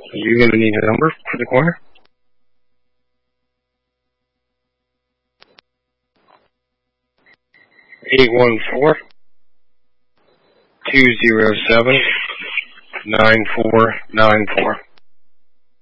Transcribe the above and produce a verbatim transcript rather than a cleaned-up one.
You're going to need a number for the corner. eight one four, two zero seven, nine four nine four.